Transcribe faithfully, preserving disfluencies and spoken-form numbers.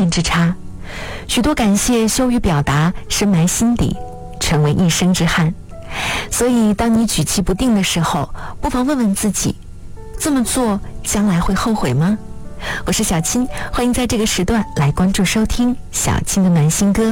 端之差。许多感谢羞于表达，深埋心底，成为一生之憾。所以当你举棋不定的时候，不妨问问自己，这么做将来会后悔吗？我是小青，欢迎在这个时段来关注收听小青的暖心歌。